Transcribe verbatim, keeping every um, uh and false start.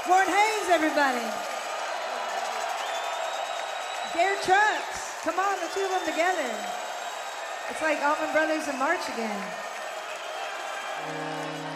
Fort Hayes, everybody. Dare Trucks. Come on, the two of them together. It's like Allman Brothers in March again.